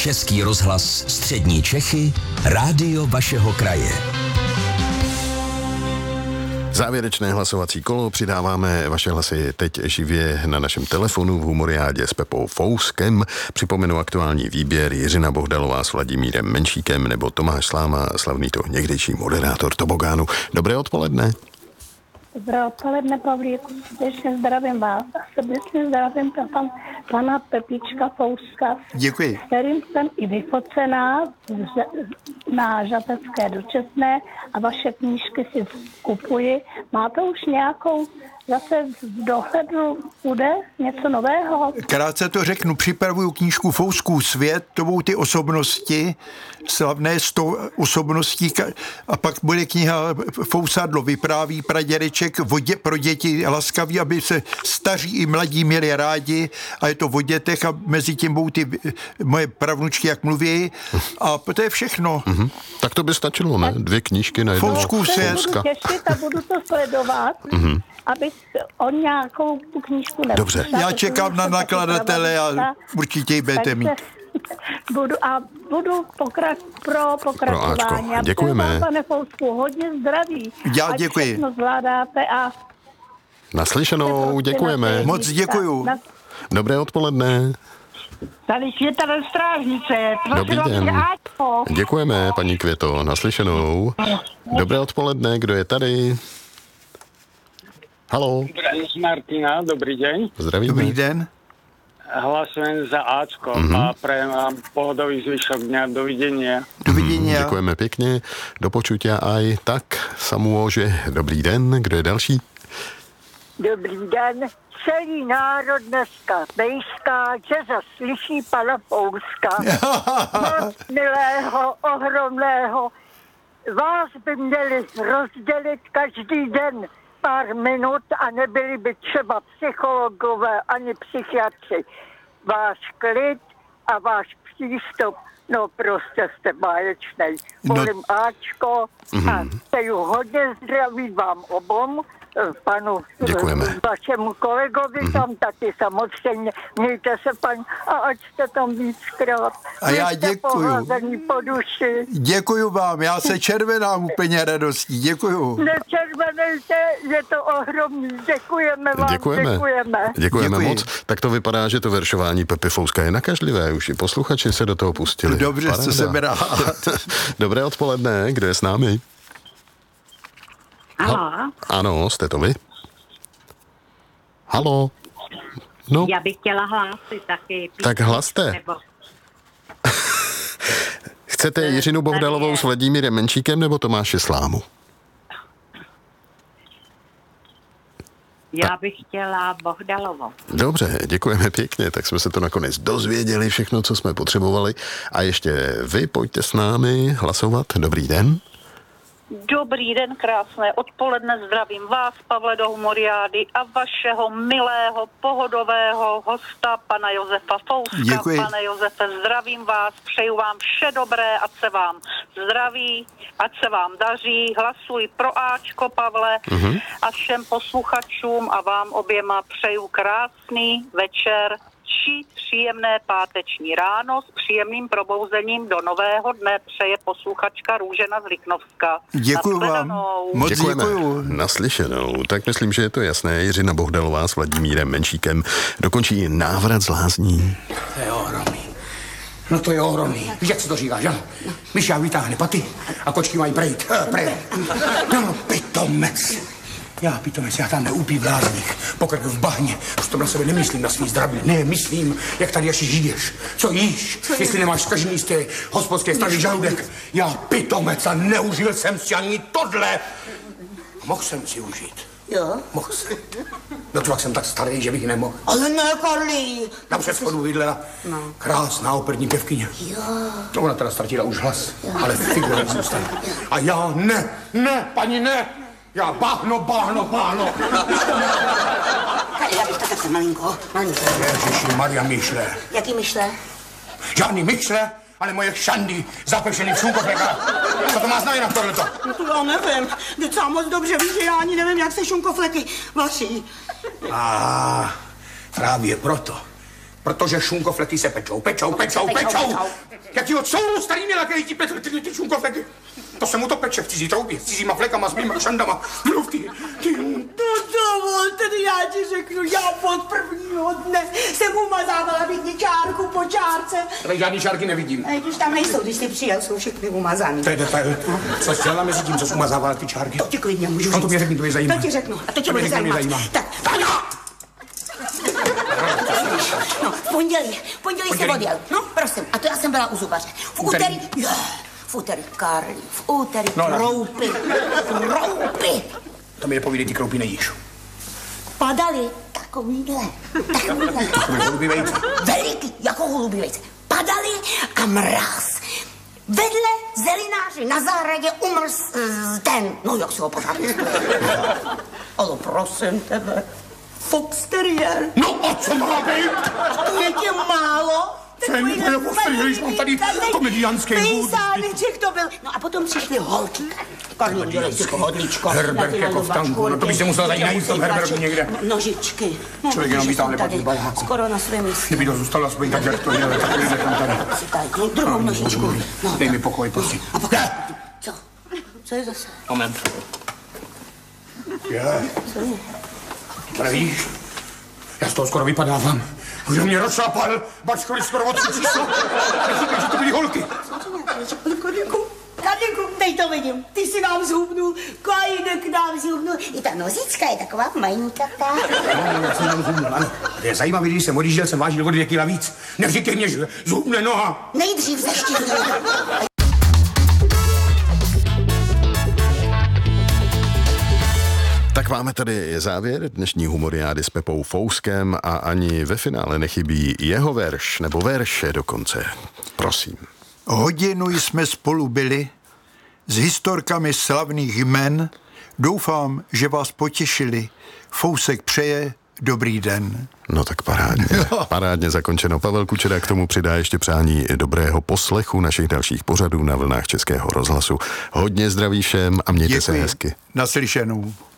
Český rozhlas Střední Čechy, rádio vašeho kraje. Závěrečné hlasovací kolo, přidáváme vaše hlasy teď živě na našem telefonu v Humoriádě s Pepou Fouskem. Připomenu aktuální výběr: Jiřina Bohdalová s Vladimírem Menšíkem nebo Tomáš Sláma, slavný to někdejší moderátor Tobogánu. Dobré odpoledne. Dobré odpoledne, Pavlíku, srdečně zdravím vás a srdečně zdravím pana Pepička Fouska, děkuji, s kterým jsem i vyfocená na Žatecké dočasné a vaše knížky si kupuji. Máte už nějakou, zase v dohledu bude něco nového? Krátce to řeknu, připravuju knížku Fouskův svět, to budou ty osobnosti, slavné 100 osobností, a pak bude kniha Fousadlo vypráví, pradědeček pro děti laskavý, aby se staří i mladí měli rádi, a je to o dětech a mezi tím budou ty moje pravnučky, jak mluví, a to je všechno. Mm-hmm. Tak to by stačilo, ne? 2 knížky na jednoho Fouskův svět. Budu těšit a budu to sledovat. Mm-hmm. Abych on nějakou tu knížku nepřišla. Dobře. Já čekám na nakladatele a určitě ji budete mít. Budu pro pokračování. Pro děkujeme. Pane Fousku, hodně zdraví. Já děkuji. Všechno zvládáte a naslyšenou, děkujeme. Moc děkuju. Dobré odpoledne. Tady Květa do Strážnice. Dobrý den. Děkujeme, paní Květo, naslyšenou. Dobré odpoledne, kdo je tady? Haló. Z Martina, dobrý deň. Zdravíme. Dobrý den. Hlasujem za Ačko a prajem vám pohodový zvyšok dňa. Dovidenia. Dovidenia. Děkujeme pěkně. Do počutia aj tak samůže. Dobrý den, kdo je další? Dobrý den. Celý národ dneska bejská, že zaslyší pana Fouska. Moc milého, ohromného. Vás by měli rozdělit každý den pár minut a nebyli by třeba psychologové ani psychiatři. Váš klid a váš přístup, no prostě jste báječnej. Volím Ačko a přeju hodně zdraví vám obom, panu vašemu kolegovi tam taky samozřejmě. Mějte se, paní, a ať jste tam víckrát. A já děkuju. Po duši. Děkuju vám, já se červenám úplně radostí, děkuju. Nečervenejte, je to ohromný, děkujeme vám, Děkujeme moc. Tak to vypadá, že to veršování Pepy Fouska je nakažlivé, už i posluchači se do toho pustili. Dobře, co jsem rád. Dobré odpoledne, kdo je s námi? Haló? Ano, jste to vy? Haló? No. Já bych chtěla hlásit taky. Tak hlaste. Nebo... Chcete Jiřinu Bohdalovou s Vladimírem Menšíkem nebo Tomáše Slámu? Já bych chtěla Bohdalovou. Dobře, děkujeme pěkně, tak jsme se to nakonec dozvěděli, všechno, co jsme potřebovali. A ještě vy pojďte s námi hlasovat. Dobrý den. Dobrý den, krásné odpoledne, zdravím vás, Pavle, do Humoriády a vašeho milého, pohodového hosta, pana Josefa Fouska. Děkuji. Pane Josefe, zdravím vás, přeju vám vše dobré, ať se vám zdraví, ať se vám daří, hlasuji pro Ačko, Pavle, a všem posluchačům a vám oběma přeju krásný večer, či příjemné páteční ráno s příjemným probouzením do nového dne přeje posluchačka Růžena z Liknovska. Děkuju vám. Moc děkuju. Naslyšenou. Tak myslím, že je to jasné. Jiřina Bohdalová s Vladimírem Menšíkem dokončí návrat z lázní. To je ohromný. No to je ohromný. Víš, jak se to říká, že? Myšák vytáhne paty a kočky mají prejít. No, pitomec. Já tam neupí v lázních, pokrk v bahně. Už to na sebe nemyslím, na svý zdraví. Ne, myslím, jak tady ještě žiješ. Co jíš? Jestli nemáš zkažený z té hospodské starý žaludek. Já pitomec a neužil jsem si ani tohle. Mohl jsem si užít. Jo? Mohl jsem. No to jsem tak starý, že bych nemohl. Ale ne, Karlí. Na předschodu vidlela krásná operní pěvkyně. Jo. Ona teda ztratila už hlas, ale figura zůstane. A já ne, paní ne. Já báhno. Já bych také se malinko. Ježiši Maria myšle. Jaký myšle? Žádný myšle, ale moje šandy zapešený v šunkoflekách. Co to má znamenat tohleto? No to já nevím. Ty sám moc dobře víš, že já ani nevím, jak se šunkofleky vaří. Právě proto Protože šunkoflety se pečou. Jakýho coulu starý měla, který ti pečou ty šunkoflety? To se mu to peče v cizí troubě, s cizíma flekama, s mýma kšandama, mluvky. Tedy já ti řeknu, já od prvního dne jsem umazávala vidničárku po čárce. Tady žádný čárky nevidím. A když tam nejsou, když jsi přijel, jsou všechny umazaný. To je detail. Co jsi dělala mezi tím, co jsi umazávala ty čárky? To ti klidně můžu říct. No to mě řekni, to mě zajímá. To ti řeknu, a to tě bude zajímat. Tak, no, v pondělí jsem odjel. No, prosím, a to já jsem byla u zubaře. V úterý Karlí, v úterý kroupy. To mi nepovídej, ty kroupy nejíš. Padaly takovýhle. Holubí vejce. Veliký, jako holubí vejce. Padaly a mráz. Vedle zelináři na zahradě umr ten, no jak si ho pořád ale prosím tebe, fox terrier. No a co má být? To je tě málo? Jsem úplně postrýhl, když mám tady komediánský hůd. Pejsáneček to byl. No a potom přišly holky. Karlín, dělej si pohodlíčko. Herberg jako v tanku, no to by se musel tady najít v tom Herbergu někde. Nožičky. Člověk jenom vytáhne pak bajáku. Skoro na svém místě. Kdyby to zůstalo aspoň tak, jak to je, takový tam tady. Si tady, druhou nožičku. Dej mi pokoj, prosím. A pokoj. Co? Co je zase? Moment. Co je? Ale víš, já z toho skoro vypadávám. Už mě rozšlápal, bačkovi skoro od číslo. Neříkám, že to byly holky. Kadinku, dej to vidím. Ty si nám zhubnul, Kajnek nám zhubnul. I ta nozička je taková malinkatá. No, já jsem nám zhubnul, ano. To je zajímavý, když jsem odjížděl, jsem vážil o 2 kila víc. Neříkej mě, že zhubne noha. Nejdřív zaštěvnil. Tak máme tady závěr dnešní humoriády s Pepou Fouskem a ani ve finále nechybí jeho verš, nebo verše dokonce. Prosím. Hodinu jsme spolu byli s historkami slavných jmen. Doufám, že vás potěšili. Fousek přeje dobrý den. No tak parádně. Parádně zakončeno. Pavel Kučera k tomu přidá ještě přání dobrého poslechu našich dalších pořadů na vlnách Českého rozhlasu. Hodně zdraví všem a mějte se hezky. Naslyšenou.